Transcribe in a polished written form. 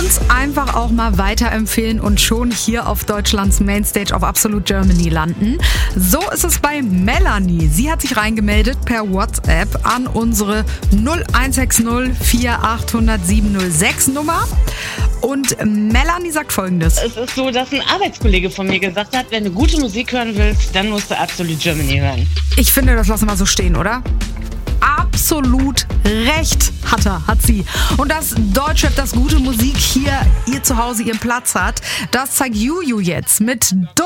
uns einfach auch mal weiterempfehlen und schon hier auf Deutschlands Mainstage auf Absolute Germany landen. So ist es bei Melanie. Sie hat sich reingemeldet per WhatsApp an unsere 0160 4800 706 Nummer. Und Melanie sagt Folgendes. Es ist so, dass ein Arbeitskollege von mir gesagt hat, wenn du gute Musik hören willst, dann musst du Absolute Germany hören. Ich finde, das lassen wir so stehen, oder? Absolut recht hat sie. Und dass Deutschrap, das gute Musik hier ihr Zuhause ihren Platz hat, das zeigt Juju jetzt mit